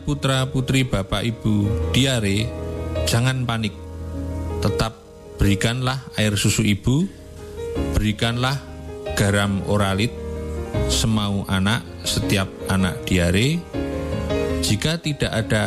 putra-putri Bapak Ibu diare, jangan panik. Tetap berikanlah air susu ibu, berikanlah garam oralit semau anak setiap anak diare. Jika tidak ada